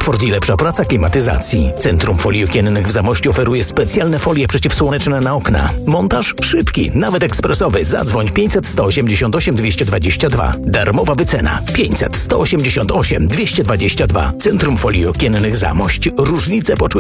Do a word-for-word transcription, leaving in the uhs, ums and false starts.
komfort i lepsza praca klimatyzacji. Centrum Folii Okiennych w Zamościu oferuje specjalne folie przeciwsłoneczne na okna. Montaż szybki, nawet ekspresowy. Zadzwoń pięćset sto osiemdziesiąt osiem dwieście dwadzieścia dwa. Darmowa wycena pięćset sto osiemdziesiąt osiem dwieście dwadzieścia dwa. Centrum Folii Okiennych Zamość. Różnice poczuć